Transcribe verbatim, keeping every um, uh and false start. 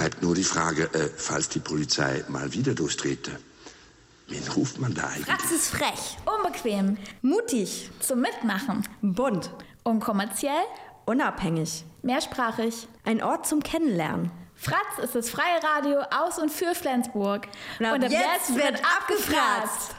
bleibt nur die Frage, äh, falls die Polizei mal wieder durchdrehte. Wen ruft man da eigentlich? Fratz ist frech, unbequem, mutig, zum Mitmachen, bunt, unkommerziell, unabhängig, mehrsprachig, ein Ort zum Kennenlernen. Fratz ist das freie Radio aus und für Flensburg. Und ab, und ab jetzt, jetzt wird abgefratzt.